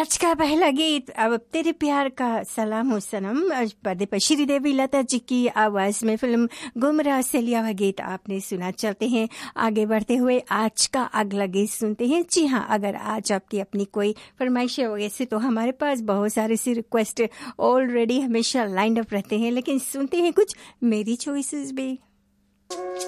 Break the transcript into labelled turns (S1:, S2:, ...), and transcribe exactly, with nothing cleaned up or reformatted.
S1: आज का पहला गीत अब तेरे प्यार का सलाम हो सनम पर्दे पर श्रीदेवी लता जी की आवाज में फिल्म गुमराह से लिया हुआ गीत आपने सुना। चलते हैं आगे बढ़ते हुए आज का अगला गीत सुनते हैं। जी हाँ, अगर आज आपकी अपनी कोई फरमाइश हो वैसे तो हमारे पास बहुत सारे सी रिक्वेस्ट ऑलरेडी हमेशा लाइन अप रहते हैं, लेकिन सुनते हैं कुछ मेरी चॉइसेस भी।